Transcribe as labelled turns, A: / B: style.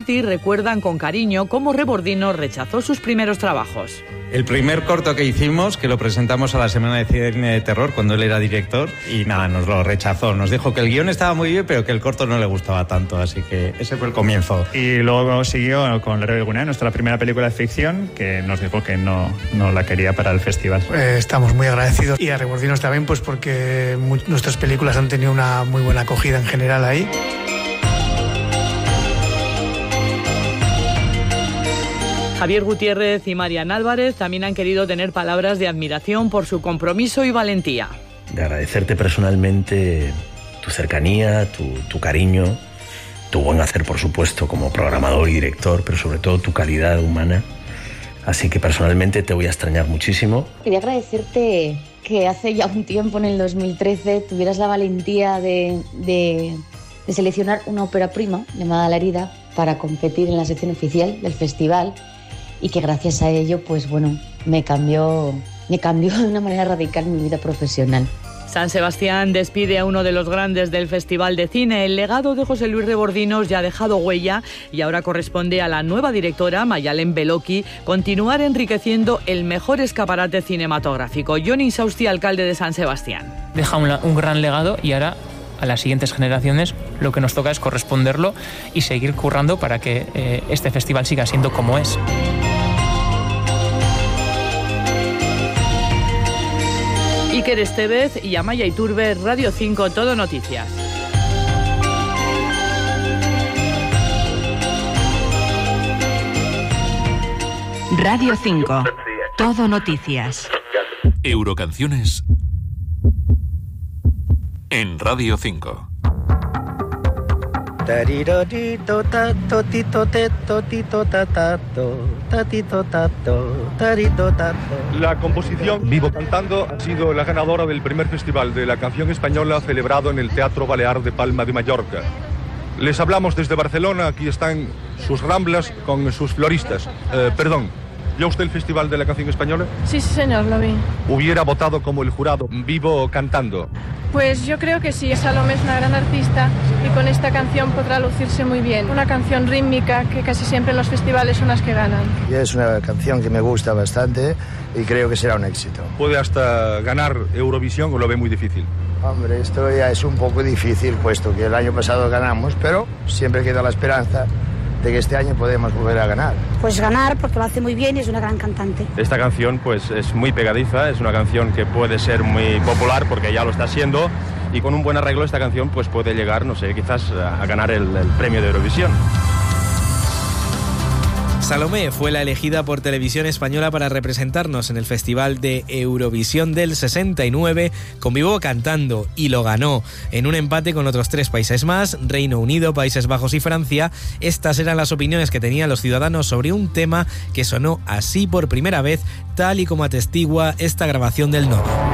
A: Martí recuerdan con cariño cómo Rebordino rechazó sus primeros trabajos.
B: El primer corto que hicimos, que lo presentamos a la Semana de Cine de Terror cuando él era director, y nada, nos lo rechazó. Nos dijo que el guión estaba muy bien, pero que el corto no le gustaba tanto, así que ese fue el comienzo.
C: Y luego siguió con La Rebegunea, nuestra primera película de ficción, que nos dijo que no la quería para el festival.
D: Estamos muy agradecidos, y a Rebordinos también, pues porque nuestras películas han tenido una muy buena acogida en general ahí.
A: Javier Gutiérrez y Marian Álvarez también han querido tener palabras de admiración por su compromiso y valentía.
E: De agradecerte personalmente tu cercanía, tu cariño, tu buen hacer, por supuesto, como programador y director, pero sobre todo tu calidad humana. Así que personalmente te voy a extrañar muchísimo.
F: Quería agradecerte que hace ya un tiempo, en el 2013, tuvieras la valentía de seleccionar una ópera prima llamada La herida para competir en la sección oficial del festival, y que gracias a ello, pues bueno, me cambió de una manera radical mi vida profesional.
A: San Sebastián despide a uno de los grandes del Festival de Cine. El legado de José Luis Rebordinos ya ha dejado huella y ahora corresponde a la nueva directora, Mayalen Beloki, continuar enriqueciendo el mejor escaparate cinematográfico. Johnny Sausti, alcalde de San Sebastián.
G: Deja un gran legado, y ahora a las siguientes generaciones lo que nos toca es corresponderlo y seguir currando para que este festival siga siendo como es.
A: Iker Estevez y Amaya Iturbe, Radio 5, Todo Noticias.
H: Radio 5, Todo Noticias.
I: Eurocanciones en Radio 5.
J: La composición Vivo Cantando ha sido la ganadora del primer festival de la canción española celebrado en el Teatro Balear de Palma de Mallorca. Les hablamos desde Barcelona, aquí están sus ramblas con sus floristas. ¿Vio usted el Festival de la Canción Española?
K: Sí, señor, lo vi.
J: ¿Hubiera votado como el jurado Vivo Cantando?
K: Pues yo creo que sí. Salomé es una gran artista y con esta canción podrá lucirse muy bien. Una canción rítmica que casi siempre en los festivales son las que ganan.
L: Y es una canción que me gusta bastante y creo que será un éxito.
J: ¿Puede hasta ganar Eurovisión o lo ve muy difícil?
L: Hombre, esto ya es un poco difícil, puesto que el año pasado ganamos, pero siempre queda la esperanza de que este año podemos volver a ganar.
M: Pues ganar, porque lo hace muy bien y es una gran cantante.
N: Esta canción pues es muy pegadiza, es una canción que puede ser muy popular porque ya lo está siendo, y con un buen arreglo esta canción pues puede llegar, no sé, quizás a ganar el premio de Eurovisión.
O: Salomé fue la elegida por Televisión Española para representarnos en el Festival de Eurovisión del 69 con Vivo Cantando, y lo ganó en un empate con otros 3 países más, Reino Unido, Países Bajos y Francia. Estas eran las opiniones que tenían los ciudadanos sobre un tema que sonó así por primera vez, tal y como atestigua esta grabación del Nodo.